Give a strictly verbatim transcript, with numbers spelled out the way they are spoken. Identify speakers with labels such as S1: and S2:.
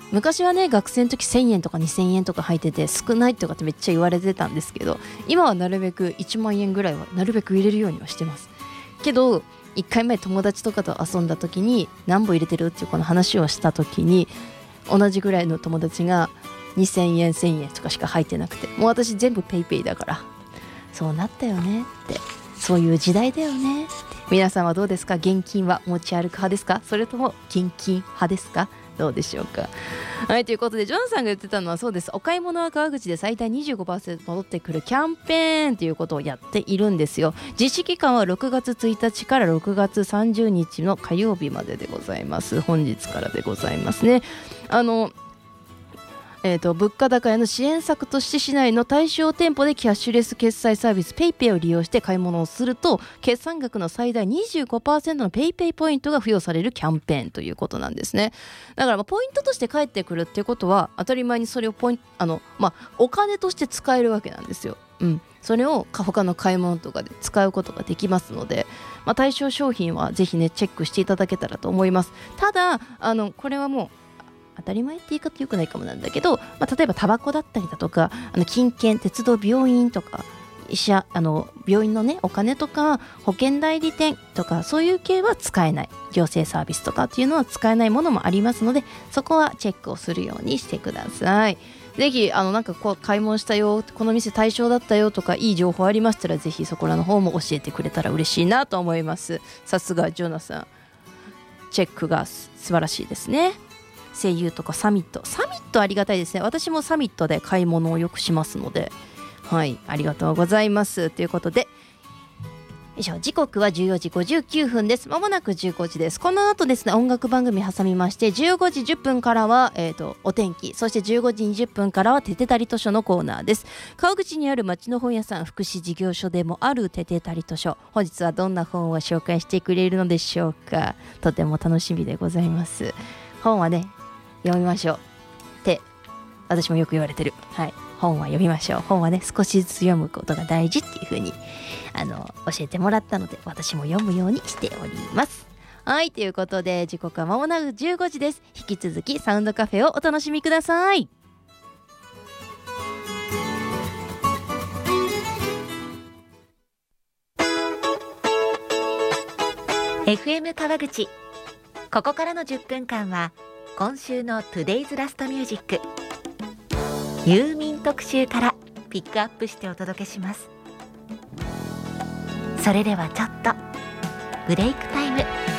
S1: 昔はね学生の時せんえんとかにせんえんとか入ってて少ないとかってめっちゃ言われてたんですけど、今はなるべくいちまんえんぐらいはなるべく入れるようにはしてますけど、いっかいまえ友達とかと遊んだ時に何本入れてるっていうこの話をした時に、同じぐらいの友達がにせんえんせんえんとかしか入ってなくて、もう私全部ペイペイだから、そうなったよねって、そういう時代だよねって。皆さんはどうですか？現金は持ち歩く派ですか？それとも現金派ですか？どうでしょうか。はい、ということでジョンさんが言ってたのはそうです。お買い物は川口で最大 にじゅうごパーセント 戻ってくるキャンペーンということをやっているんですよ。実施期間はろくがつついたちからろくがつさんじゅうにちの火曜日まででございます。本日からでございますね。あのえー、と物価高への支援策として市内の対象店舗でキャッシュレス決済サービス PayPay を利用して買い物をすると、決算額の最大 にじゅうごパーセント の PayPay ポイントが付与されるキャンペーンということなんですね。だからまあポイントとして返ってくるっていうことは、当たり前にそれをポインあの、まあ、お金として使えるわけなんですよ。うん、それを他の買い物とかで使うことができますので、まあ、対象商品はぜひねチェックしていただけたらと思います。ただあのこれはもう当たり前って言い方良くないかもなんだけど、まあ、例えばタバコだったりだとか、あの金券、鉄道、病院とか医者、あの病院のねお金とか保険代理店とかそういう系は使えない、行政サービスとかっていうのは使えないものもありますので、そこはチェックをするようにしてください。ぜひあのなんかこう買い物したよ、この店対象だったよとかいい情報ありましたら、ぜひそこらの方も教えてくれたら嬉しいなと思います。さすがジョナサン、チェックが素晴らしいですね。声優とかサミットサミットありがたいですね。私もサミットで買い物をよくしますので、はい、ありがとうございます。ということで以上、時刻はじゅうよじごじゅうきゅうふんです。まもなくじゅうごじです。この後ですね、音楽番組挟みまして、じゅうごじじゅっぷんからは、えーと、お天気、そしてじゅうごじにじゅっぷんからはててたり図書のコーナーです。川口にある町の本屋さん、福祉事業所でもあるててたり図書、本日はどんな本を紹介してくれるのでしょうか。とても楽しみでございます。本はね読みましょうって私もよく言われてる。はい、本は読みましょう。本はね少しずつ読むことが大事っていう風にあの教えてもらったので、私も読むようにしております。はい、ということで時刻はまもなくじゅうごじです。引き続きサウンドカフェをお楽しみください。
S2: エフエム 川口、ここからのじゅっぷんかんは今週の Today's ラストミュージック、ユーミン特集からピックアップしてお届けします。それではちょっとブレイクタイム。